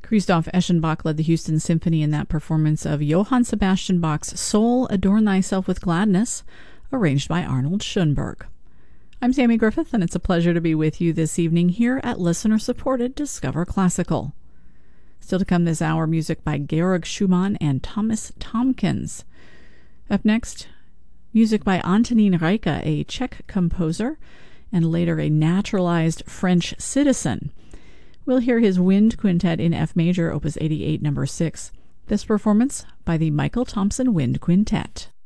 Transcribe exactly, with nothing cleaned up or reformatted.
Christoph Eschenbach led the Houston Symphony in that performance of Johann Sebastian Bach's Soul, Adorn Thyself with Gladness, arranged by Arnold Schoenberg. I'm Sammy Griffith, and it's a pleasure to be with you this evening here at listener-supported Discover Classical. Still to come this hour, music by Georg Schumann and Thomas Tomkins. Up next, music by Antonín Rejka, a Czech composer, and later a naturalized French citizen. We'll hear his Wind Quintet in F major, opus eighty-eight, number six. This performance by the Michael Thompson Wind Quintet.